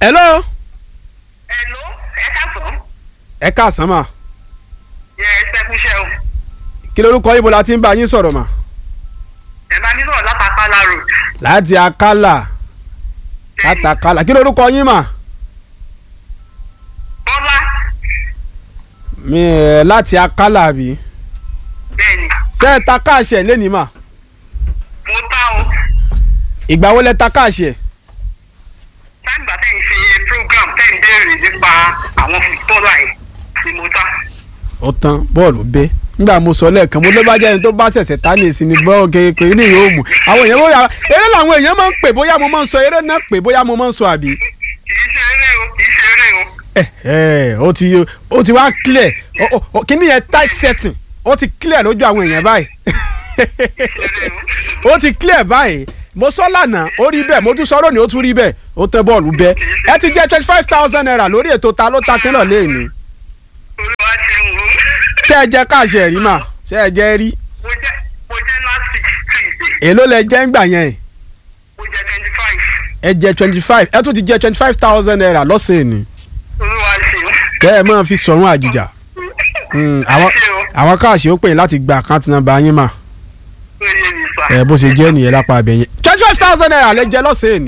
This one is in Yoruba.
hello. Hello, ẹ káàsán. ẹ káàsán mà. Yes, ẹ kú iṣẹ́ o. kí lorúkọ ibo la ti ń bá yín sọ̀rọ̀ mà. Ẹ máa ní sọ̀rọ̀ látàkálà road. láti akálà. láti akálà kí lorúkọ yín mà. Bọ́lá. mi ẹ láti akálà bí. Bẹ́ẹ̀ni, ṣé ẹ ta káàṣì ẹ lẹ́nìí mà. mo ta o. ìgbà wo lẹ ta káàṣì ẹ. Sáàgbà tẹ̀ ń ṣe program tẹ̀ ń béèrè nípa àwọn fútbọ́là ẹ̀ ni mo ta. ó tán bọ́ọ̀lù bẹ́ nígbà mo sọ lẹ́ẹ̀kan mo ló bá jẹ́ ẹni tó bá ṣẹ̀ṣẹ̀ ta ní ìsinmi bọ́ọ̀ kékeré ní yóò mú àwọn èèyàn bóyá eré làwọn èèyàn máa ń pè bóyá mo máa ń sọ eré náà pè bóyá mo máa ń sọ àbí. Kì í ṣe eré o, kì í ṣe eré o. ó ti wá clear kíní yẹn tight setting ó ti clear lójú àwọn èèyàn báyìí ó ti clear báyìí mo sọ lánàá ó rí bẹ́ẹ̀ mo tún sọ lónìí ó tún rí bẹ́ẹ̀ ó tẹ bọ́ọ̀lù bẹ́ẹ̀ ẹ ti jẹ́ 25,000 naira lórí ètò ta ló ta kílọ̀ léèní. Olúwa ṣeun o. ṣé ẹ jẹ́ káàṣì ẹ̀rí mà ṣé ẹ jẹ́ rí. Mo jẹ́ last week Tuesday. èló lẹ jẹ́ ń gbà yẹn. Mo jẹ́ 25. ẹ jẹ́ 25 ẹ tún ti jẹ́ 25,000 naira lọ́sẹ̀ ni. Olúwa ṣeun. kẹ́ ẹ máa fi sọ̀rùn àjìjà. àwọn káàṣì ó pè yín láti gba àkáǹtì nọ́mbà yín mà. Ó yé mi sá. bó ṣe jẹ́ nìyẹn lápá abẹ́yẹn 25,000 naira lẹ jẹ́ lọ́sẹ̀ ni.